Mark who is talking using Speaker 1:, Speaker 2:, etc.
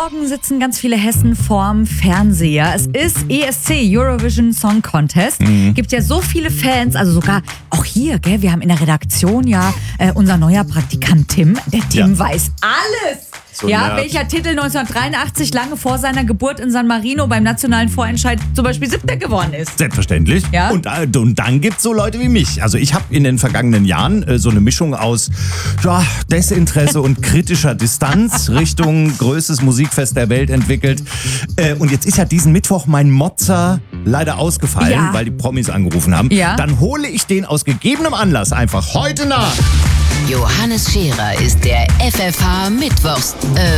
Speaker 1: Morgen sitzen ganz viele Hessen vorm Fernseher. Es ist ESC, Eurovision Song Contest. Gibt ja so viele Fans, also sogar auch hier, gell? Wir haben in der Redaktion ja unser neuer Praktikant Tim. Der Tim weiß alles.
Speaker 2: So
Speaker 1: ja,
Speaker 2: nerd.
Speaker 1: welcher Titel 1983 lange vor seiner Geburt in San Marino beim nationalen Vorentscheid zum Beispiel 7. geworden ist.
Speaker 2: Selbstverständlich.
Speaker 1: Ja.
Speaker 2: Und dann gibt's so Leute wie mich. Also ich habe in den vergangenen Jahren so eine Mischung aus Desinteresse und kritischer Distanz Richtung größtes Musikfest der Welt entwickelt. Und jetzt ist ja diesen Mittwoch mein Mozza leider ausgefallen,
Speaker 1: Ja.
Speaker 2: weil die Promis angerufen haben.
Speaker 1: Ja.
Speaker 2: Dann hole ich den aus gegebenem Anlass einfach heute nach.
Speaker 3: Johannes Scherer ist der FFH Mittwochs